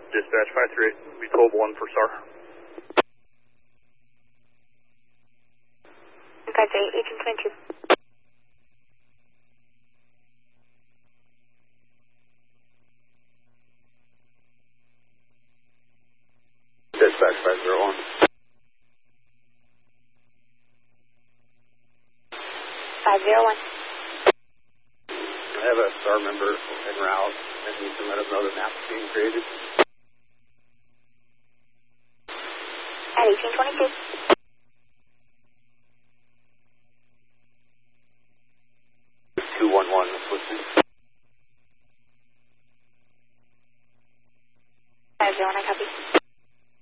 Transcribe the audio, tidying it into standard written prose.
Dispatch 538, we 12-1 for SAR. 538, 1822. Dispatch 501. 501. I have a SAR member en route, and he can let us know the map is being created. At 1822.